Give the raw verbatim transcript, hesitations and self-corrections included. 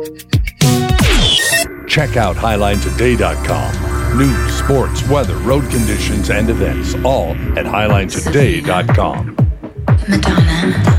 Check out highline today dot com. News, sports, weather, road conditions, and events, all at highline today dot com. Madonna.